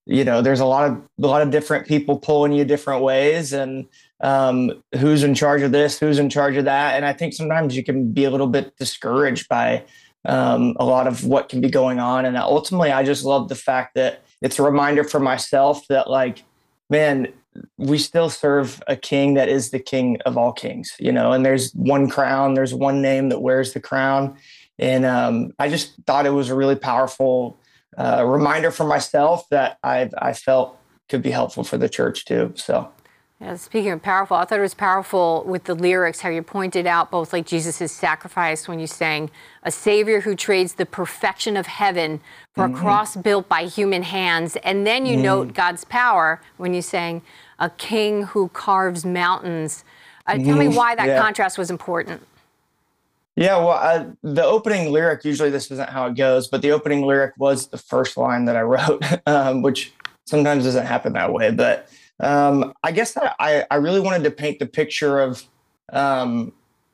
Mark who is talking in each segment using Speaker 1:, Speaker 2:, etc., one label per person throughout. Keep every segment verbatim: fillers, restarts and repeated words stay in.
Speaker 1: you know, there's a lot of a lot of different people pulling you different ways, and um, who's in charge of this, who's in charge of that. And I think sometimes you can be a little bit discouraged by um, a lot of what can be going on. And ultimately, I just love the fact that it's a reminder for myself that, like, man, we still serve a king that is the king of all kings, you know, and there's one crown, there's one name that wears the crown. And um, I just thought it was a really powerful uh, reminder for myself that I I felt could be helpful for the church too. So.
Speaker 2: Yeah, speaking of powerful, I thought it was powerful with the lyrics, how you pointed out both like Jesus' sacrifice when you sang, a savior who trades the perfection of heaven for mm-hmm. a cross built by human hands. And then you mm. note God's power when you sang, a king who carves mountains. Uh, mm-hmm. Tell me why that yeah. contrast was important.
Speaker 1: Yeah, well, I, the opening lyric, usually this isn't how it goes, but the opening lyric was the first line that I wrote, um, which sometimes doesn't happen that way. But Um, I guess that I, I really wanted to paint the picture of, um,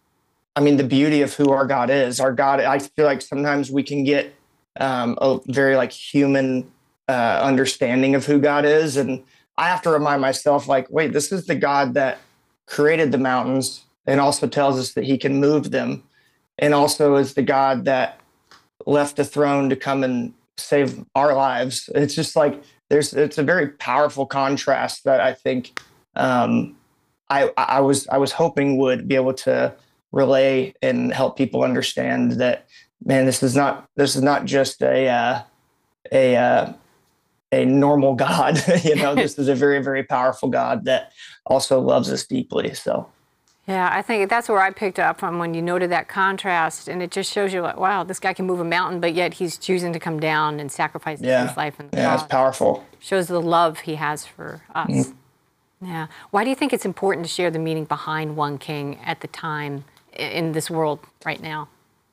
Speaker 1: I mean, the beauty of who our God is. Our God, I feel like sometimes we can get um, a very like human uh, understanding of who God is. And I have to remind myself, like, wait, this is the God that created the mountains and also tells us that he can move them. And also is the God that left the throne to come and save our lives. It's just like, There's, it's a very powerful contrast that I think um, I, I was I was hoping would be able to relay and help people understand that, man, this is not this is not just a uh, a uh, a normal God. You know, this is a very, very powerful God that also loves us deeply. So.
Speaker 2: Yeah, I think that's where I picked up from when you noted that contrast, and it just shows you like, wow, this guy can move a mountain, but yet he's choosing to come down and sacrifice
Speaker 1: yeah.
Speaker 2: his life. In the
Speaker 1: yeah, it's powerful.
Speaker 2: Shows the love he has for us. Mm-hmm. Yeah. Why do you think it's important to share the meaning behind one king at the time in this world right now?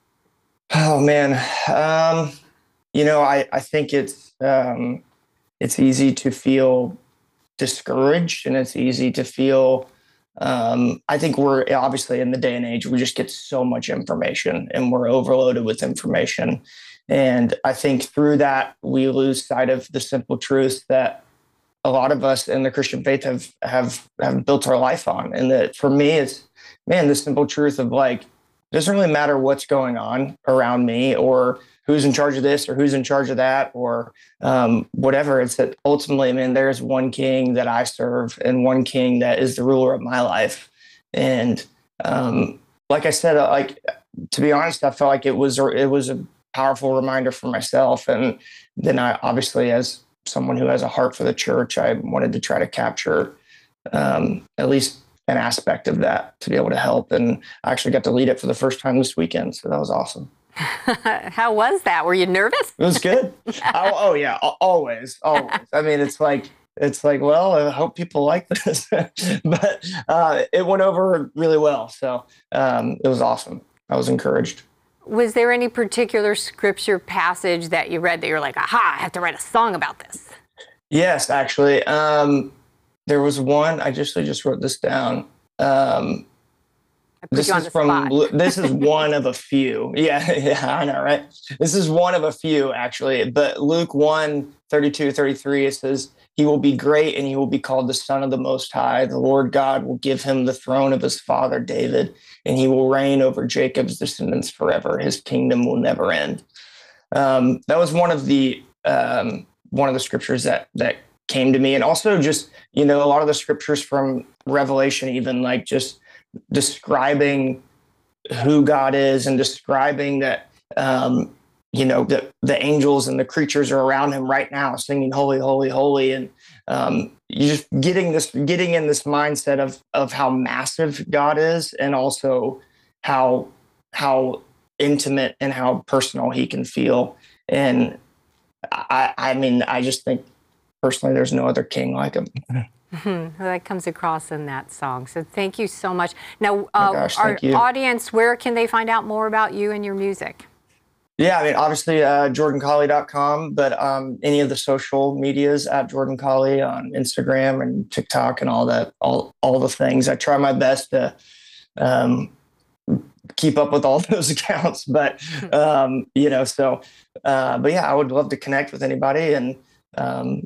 Speaker 1: Oh man, um, you know, I I think it's um, it's easy to feel discouraged, and it's easy to feel. Um, I think we're obviously in the day and age, we just get so much information and we're overloaded with information. And I think through that, we lose sight of the simple truth that a lot of us in the Christian faith have, have, have built our life on. And that for me, it's, man, the simple truth of like, it doesn't really matter what's going on around me or who's in charge of this or who's in charge of that or um, whatever. It's that ultimately, man, there's one king that I serve and one king that is the ruler of my life. And um, like I said, like, to be honest, I felt like it was, it was a powerful reminder for myself. And then I obviously, as someone who has a heart for the church, I wanted to try to capture um, at least an aspect of that to be able to help. And I actually got to lead it for the first time this weekend. So that was awesome.
Speaker 2: How was that? Were you nervous?
Speaker 1: It was good. oh, oh yeah, always, always. I mean, it's like, it's like, well, I hope people like this, but uh, it went over really well. So um, it was awesome. I was encouraged.
Speaker 2: Was there any particular scripture passage that you read that you're like, aha, I have to write a song about this?
Speaker 1: Yes, actually. Um, there was one, I just, I just wrote this down. Um, This is from this is one of a few. Yeah, yeah, I know, right? This is one of a few, actually. But Luke one, thirty-two, thirty-three, it says, he will be great and he will be called the Son of the Most High. The Lord God will give him the throne of his father David, and he will reign over Jacob's descendants forever. His kingdom will never end. Um, that was one of the um, one of the scriptures that that came to me. And also just, you know, a lot of the scriptures from Revelation, even like just describing who God is and describing that, um, you know, the, the angels and the creatures are around him right now singing holy, holy, holy. And um, you're just getting this, getting in this mindset of, of how massive God is and also how, how intimate and how personal he can feel. And I, I mean, I just think personally, there's no other king like him.
Speaker 2: Mm-hmm. Well, that comes across in that song. So thank you so much. Now, uh,
Speaker 1: oh gosh,
Speaker 2: our
Speaker 1: you.
Speaker 2: audience, where can they find out more about you and your music?
Speaker 1: Yeah, I mean, obviously, uh, jordan colley dot com, but um, any of the social medias at Jordan Colley on Instagram and TikTok and all that, all all the things. I try my best to um, keep up with all those accounts, but um, you know, so, uh, but yeah, I would love to connect with anybody and um,